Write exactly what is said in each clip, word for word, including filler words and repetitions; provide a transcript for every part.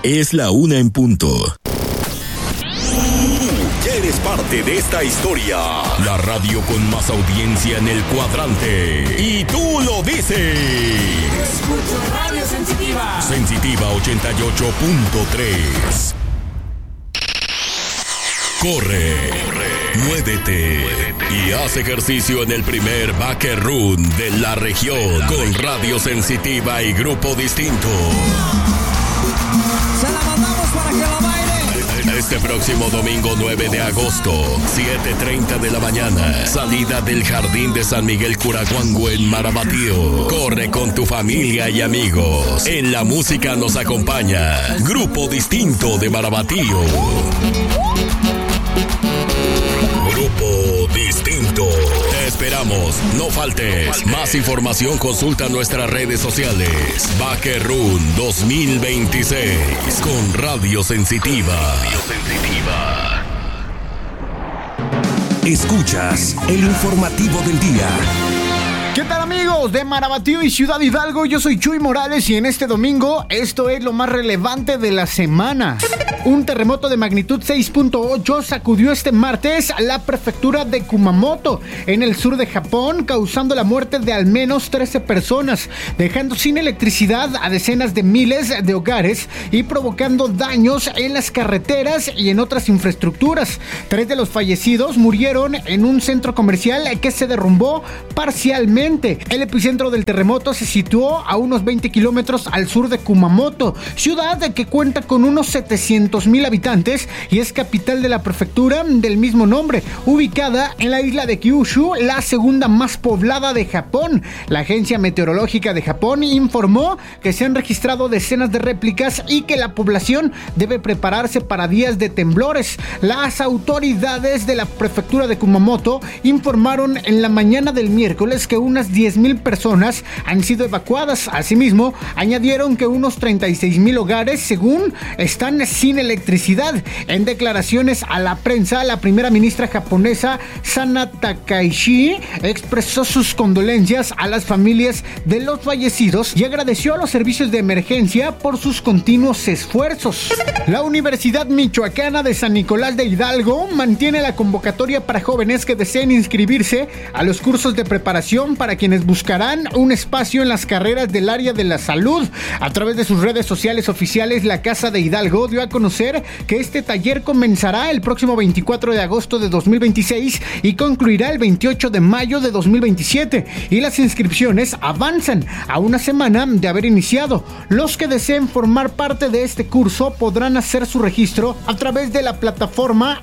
Es la una en punto. Ya eres parte de esta historia. La radio con más audiencia en el cuadrante. Y tú lo dices. Escucho Radio Sensitiva. Sensitiva ochenta y ocho punto tres. Corre, Corre. Muévete, Muévete y haz ejercicio en el primer Backer Run de la región la con región. Radio Sensitiva y Grupo Distinto. Se la mandamos para que la baile. Este próximo domingo nueve de agosto, siete treinta de la mañana, salida del Jardín de San Miguel Curaguango en Marabatío. Corre con tu familia y amigos. En la música nos acompaña Grupo Distinto de Marabatío. Grupo Distinto. Te esperamos, no faltes. No faltes. Más información consulta nuestras redes sociales. Backer Run dos mil veintiséis con Radio Sensitiva. Radio Sensitiva. Escuchas el informativo del día. ¿Qué tal, amigos de Marabatío y Ciudad Hidalgo? Yo soy Chuy Morales y en este domingo esto es lo más relevante de la semana. Un terremoto de magnitud seis punto ocho sacudió este martes a la prefectura de Kumamoto, en el sur de Japón, causando la muerte de al menos trece personas, dejando sin electricidad a decenas de miles de hogares y provocando daños en las carreteras y en otras infraestructuras. Tres de los fallecidos murieron en un centro comercial que se derrumbó parcialmente. El epicentro del terremoto se situó a unos veinte kilómetros al sur de Kumamoto, ciudad que cuenta con unos setecientos mil habitantes y es capital de la prefectura del mismo nombre, ubicada en la isla de Kyushu, la segunda más poblada de Japón. La Agencia Meteorológica de Japón informó que se han registrado decenas de réplicas y que la población debe prepararse para días de temblores. Las autoridades de la prefectura de Kumamoto informaron en la mañana del miércoles que unas diez mil personas han sido evacuadas. Asimismo, añadieron que unos treinta y seis mil hogares, según, están sin electricidad. En declaraciones a la prensa, la primera ministra japonesa, Sana Takaishi, expresó sus condolencias a las familias de los fallecidos y agradeció a los servicios de emergencia por sus continuos esfuerzos. La Universidad Michoacana de San Nicolás de Hidalgo mantiene la convocatoria para jóvenes que deseen inscribirse a los cursos de preparación para quienes buscarán un espacio en las carreras del área de la salud. A través de sus redes sociales oficiales, la Casa de Hidalgo dio a conocer que este taller comenzará el próximo veinticuatro de agosto de dos mil veintiséis y concluirá el veintiocho de mayo de dos mil veintisiete, y las inscripciones avanzan a una semana de haber iniciado. Los que deseen formar parte de este curso podrán hacer su registro a través de la plataforma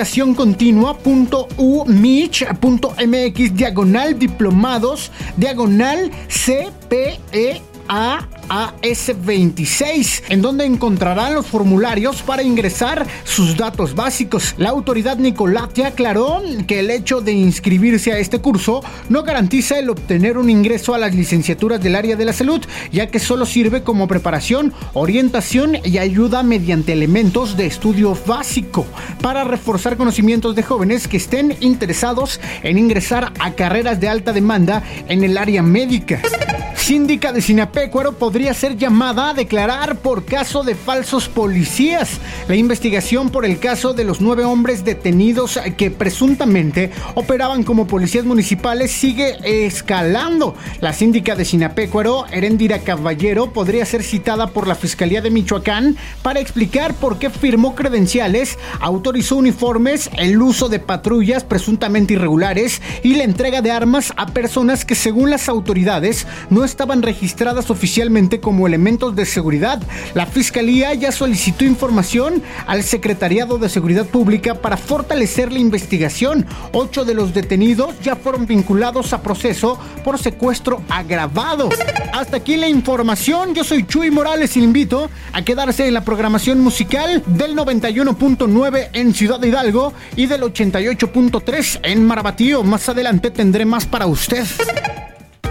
educacioncontinua.umich.mx diagonal diplomados diagonal C P E A A S veintiséis, en donde encontrarán los formularios para ingresar sus datos básicos. La autoridad nicolatia aclaró que el hecho de inscribirse a este curso no garantiza el obtener un ingreso a las licenciaturas del área de la salud, ya que solo sirve como preparación, orientación y ayuda mediante elementos de estudio básico para reforzar conocimientos de jóvenes que estén interesados en ingresar a carreras de alta demanda en el área médica. Síndica de Sinapecuaro podría ser llamada a declarar por caso de falsos policías. La investigación por el caso de los nueve hombres detenidos que presuntamente operaban como policías municipales sigue escalando. La síndica de Sinapecuaro, Heréndira Caballero, podría ser citada por la Fiscalía de Michoacán para explicar por qué firmó credenciales, autorizó uniformes, el uso de patrullas presuntamente irregulares y la entrega de armas a personas que, según las autoridades, no estaban registradas oficialmente como elementos de seguridad. La Fiscalía ya solicitó información al Secretariado de Seguridad Pública para fortalecer la investigación. Ocho de los detenidos ya fueron vinculados a proceso por secuestro agravado. Hasta aquí la información. Yo soy Chuy Morales y le invito a quedarse en la programación musical del noventa y uno punto nueve en Ciudad de Hidalgo y del ochenta y ocho punto tres en Marabatío. Más adelante tendré más para usted.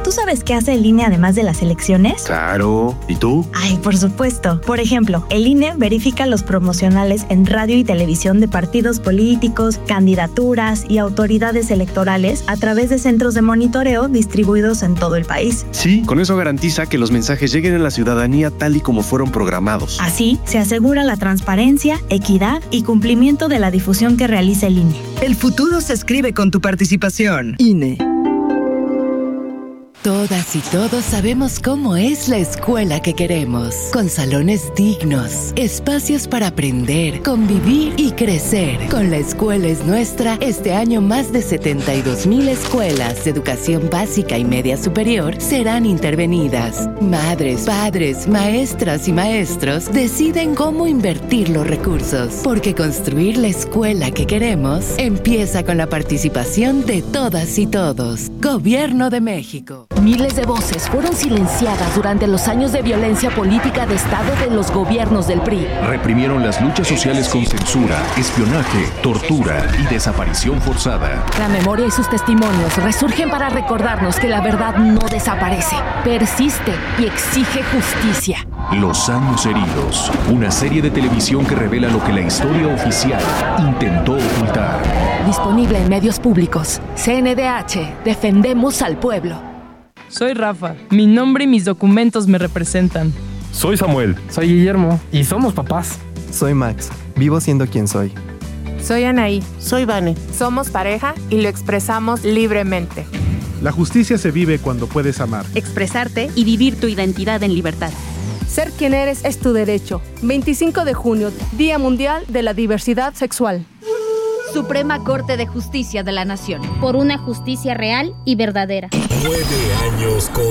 ¿Tú sabes qué hace el I N E además de las elecciones? Claro. ¿Y tú? Ay, por supuesto. Por ejemplo, el I N E verifica los promocionales en radio y televisión de partidos políticos, candidaturas y autoridades electorales a través de centros de monitoreo distribuidos en todo el país. Sí, con eso garantiza que los mensajes lleguen a la ciudadanía tal y como fueron programados. Así, se asegura la transparencia, equidad y cumplimiento de la difusión que realiza el I N E. El futuro se escribe con tu participación. I N E. Todas y todos sabemos cómo es la escuela que queremos, con salones dignos, espacios para aprender, convivir y crecer. Con La Escuela es Nuestra, este año más de setenta y dos mil escuelas de educación básica y media superior serán intervenidas. Madres, padres, maestras y maestros deciden cómo invertir los recursos, porque construir la escuela que queremos empieza con la participación de todas y todos. Gobierno de México. Miles de voces fueron silenciadas durante los años de violencia política de Estado de los gobiernos del P R I. Reprimieron las luchas sociales con censura, espionaje, tortura y desaparición forzada. La memoria y sus testimonios resurgen para recordarnos que la verdad no desaparece, persiste y exige justicia. Los años heridos, una serie de televisión que revela lo que la historia oficial intentó ocultar. Disponible en medios públicos. C N D H, defendemos al pueblo. Soy Rafa, mi nombre y mis documentos me representan. Soy Samuel. Soy Guillermo y somos papás. Soy Max, vivo siendo quien soy. Soy Anaí. Soy Vane. Somos pareja y lo expresamos libremente. La justicia se vive cuando puedes amar, expresarte y vivir tu identidad en libertad. Ser quien eres es tu derecho. veinticinco de junio, Día Mundial de la Diversidad Sexual. Suprema Corte de Justicia de la Nación. Por una justicia real y verdadera. Nueve años con